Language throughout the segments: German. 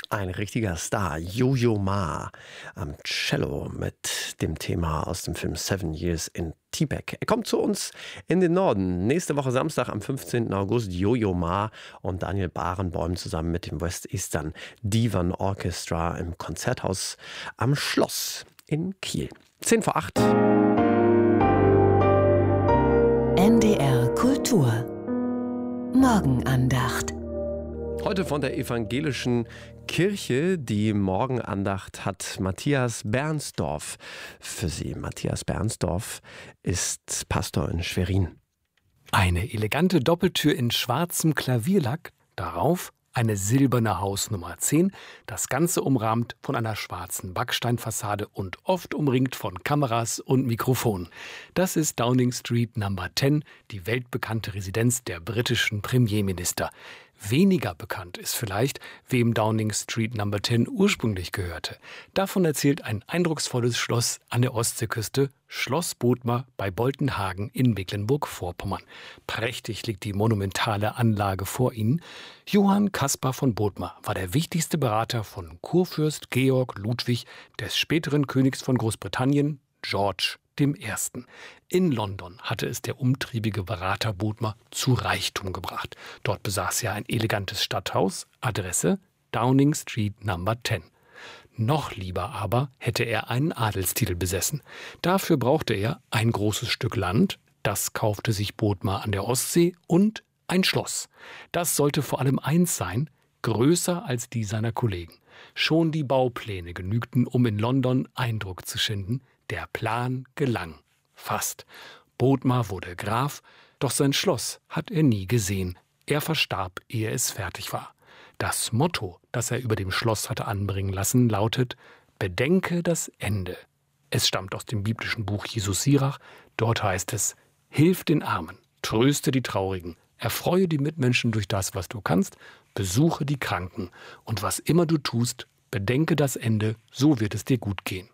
Ein richtiger Star, Yo-Yo Ma, am Cello mit dem Thema aus dem Film 7 Years in Tibet. Er kommt zu uns in den Norden. Nächste Woche Samstag am 15. August Yo-Yo Ma und Daniel Barenboim zusammen mit dem West Eastern Divan Orchestra im Konzerthaus am Schloss in Kiel. 10 vor 8. NDR Kultur Morgenandacht. Heute von der evangelischen Kirche. Die Morgenandacht hat Matthias Bernsdorf für Sie. Matthias Bernsdorf ist Pastor in Schwerin. Eine elegante Doppeltür in schwarzem Klavierlack, darauf eine silberne Hausnummer 10, das Ganze umrahmt von einer schwarzen Backsteinfassade und oft umringt von Kameras und Mikrofonen. Das ist Downing Street Number 10, die weltbekannte Residenz der britischen Premierminister. Weniger bekannt ist vielleicht, wem Downing Street Number 10 ursprünglich gehörte. Davon erzählt ein eindrucksvolles Schloss an der Ostseeküste, Schloss Bothmer bei Boltenhagen in Mecklenburg-Vorpommern. Prächtig liegt die monumentale Anlage vor ihnen. Johann Caspar von Bothmer war der wichtigste Berater von Kurfürst Georg Ludwig, des späteren Königs von Großbritannien, George I. In London hatte es der umtriebige Berater Bothmer zu Reichtum gebracht. Dort besaß er ein elegantes Stadthaus, Adresse Downing Street Number 10. Noch lieber aber hätte er einen Adelstitel besessen. Dafür brauchte er ein großes Stück Land, das kaufte sich Bothmer an der Ostsee, und ein Schloss. Das sollte vor allem eins sein, größer als die seiner Kollegen. Schon die Baupläne genügten, um in London Eindruck zu schinden. Der Plan gelang. Fast. Bothmer wurde Graf, doch sein Schloss hat er nie gesehen. Er verstarb, ehe es fertig war. Das Motto, das er über dem Schloss hatte anbringen lassen, lautet: Bedenke das Ende. Es stammt aus dem biblischen Buch Jesus Sirach. Dort heißt es: Hilf den Armen, tröste die Traurigen, erfreue die Mitmenschen durch das, was du kannst, besuche die Kranken. Und was immer du tust, bedenke das Ende, so wird es dir gut gehen.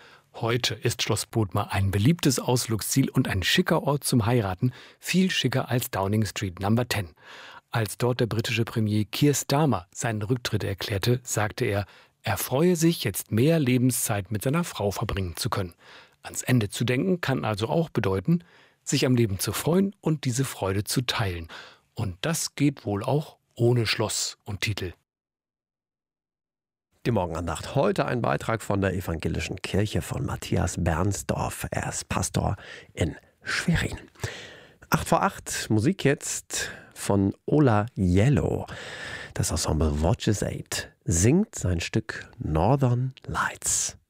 Heute ist Schloss Bothmer ein beliebtes Ausflugsziel und ein schicker Ort zum Heiraten, viel schicker als Downing Street Number 10. Als dort der britische Premier Keir Starmer seinen Rücktritt erklärte, sagte er, er freue sich, jetzt mehr Lebenszeit mit seiner Frau verbringen zu können. Ans Ende zu denken kann also auch bedeuten, sich am Leben zu freuen und diese Freude zu teilen. Und das geht wohl auch ohne Schloss und Titel. Die Morgenandacht. Heute ein Beitrag von der evangelischen Kirche von Matthias Bernsdorf. Er ist Pastor in Schwerin. 8 vor 8, Musik jetzt von Ola Yellow. Das Ensemble Watches 8 singt sein Stück Northern Lights.